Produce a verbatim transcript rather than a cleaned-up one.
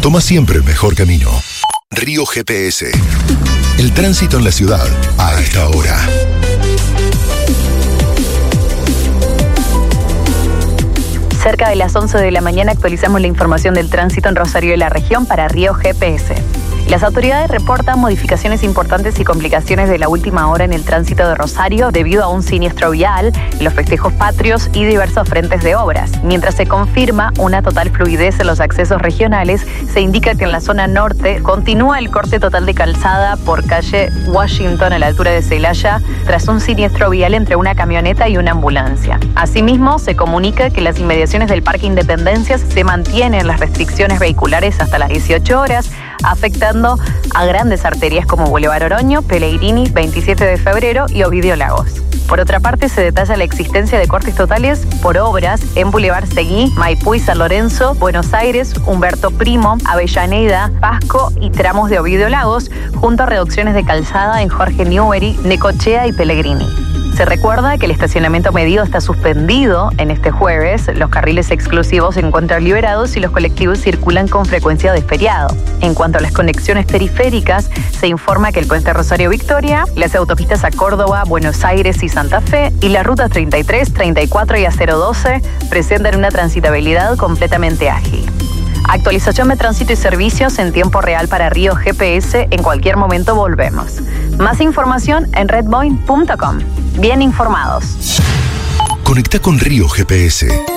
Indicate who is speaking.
Speaker 1: Toma siempre el mejor camino. Río G P S. El tránsito en la ciudad a esta hora.
Speaker 2: Cerca de las once de la mañana actualizamos la información del tránsito en Rosario y la región para Río G P S. Las autoridades reportan modificaciones importantes y complicaciones de la última hora en el tránsito de Rosario debido a un siniestro vial, los festejos patrios y diversos frentes de obras. Mientras se confirma una total fluidez en los accesos regionales, se indica que en la zona norte continúa el corte total de calzada por calle Washington a la altura de Celaya tras un siniestro vial entre una camioneta y una ambulancia. Asimismo, se comunica que las inmediaciones del Parque Independencias se mantienen las restricciones vehiculares hasta las dieciocho horas, afectando a grandes arterias como Boulevard Oroño, Pellegrini, veintisiete de febrero y Ovidio Lagos. Por otra parte, se detalla la existencia de cortes totales por obras en Boulevard Seguí, Maipú y San Lorenzo, Buenos Aires, Humberto Primo, Avellaneda, Pasco y tramos de Ovidio Lagos, junto a reducciones de calzada en Jorge Newbery, Necochea y Pellegrini. Se recuerda que el estacionamiento medido está suspendido en este jueves, los carriles exclusivos se encuentran liberados y los colectivos circulan con frecuencia de feriado. En cuanto a las conexiones periféricas, se informa que el puente Rosario Victoria, las autopistas a Córdoba, Buenos Aires y Santa Fe y las rutas treinta y tres, treinta y cuatro y A cero doce presentan una transitabilidad completamente ágil. Actualización de tránsito y servicios en tiempo real para Río G P S. En cualquier momento volvemos. Más información en redboin punto com. Bien informados.
Speaker 1: Conecta con Río G P S.